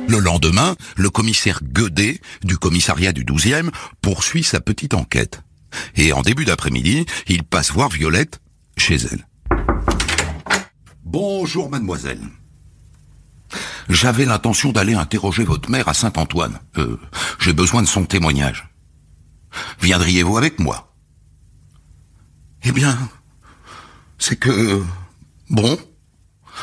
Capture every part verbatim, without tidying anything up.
Le lendemain, le commissaire Guedet, du commissariat du douzième, poursuit sa petite enquête. Et en début d'après-midi, il passe voir Violette chez elle. « Bonjour, mademoiselle. J'avais l'intention d'aller interroger votre mère à Saint-Antoine. Euh, j'ai besoin de son témoignage. Viendriez-vous avec moi ? Eh bien, c'est que... Bon, d'accord. »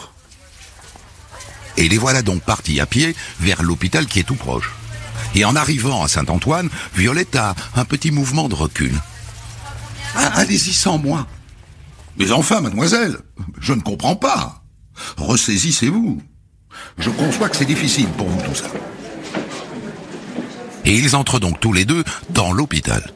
Et les voilà donc partis à pied vers l'hôpital qui est tout proche. Et en arrivant à Saint-Antoine, Violette a un petit mouvement de recul. Ah, allez-y sans moi. Mais enfin, mademoiselle, je ne comprends pas. Ressaisissez-vous. Je conçois que c'est difficile pour vous tout ça. Et ils entrent donc tous les deux dans l'hôpital.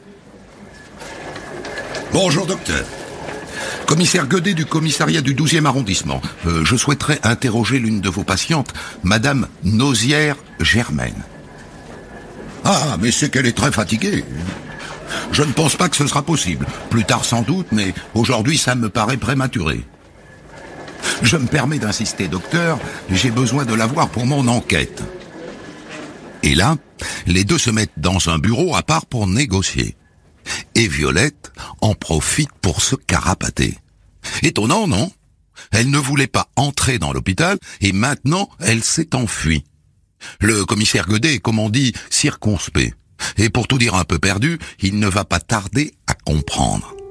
Bonjour docteur. Commissaire Guedet du commissariat du douzième arrondissement. Euh, je souhaiterais interroger l'une de vos patientes, Madame Nausière Germaine. Ah, mais c'est qu'elle est très fatiguée. Je ne pense pas que ce sera possible. Plus tard sans doute, mais aujourd'hui ça me paraît prématuré. Je me permets d'insister, docteur, j'ai besoin de la voir pour mon enquête. Et là, les deux se mettent dans un bureau à part pour négocier. Et Violette en profite pour se carapater. Étonnant, non ? Elle ne voulait pas entrer dans l'hôpital et maintenant elle s'est enfuie. Le commissaire Guedet est, comme on dit, circonspect. Et pour tout dire un peu perdu, il ne va pas tarder à comprendre.